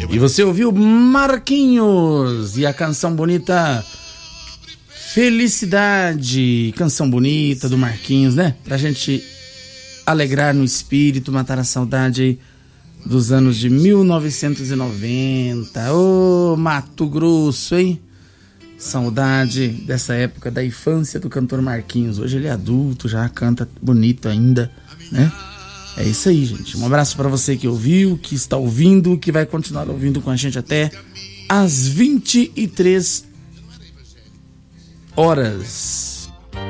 E você ouviu Marquinhos e a canção bonita Felicidade. Canção bonita do Marquinhos, né? Pra gente alegrar no espírito, matar a saudade aí dos anos de 1990. Ô, Mato Grosso, hein? Saudade dessa época da infância do cantor Marquinhos. Hoje ele é adulto, já canta bonito ainda, né? É isso aí, gente. Um abraço para você que ouviu, que está ouvindo, que vai continuar ouvindo com a gente até às 23 horas.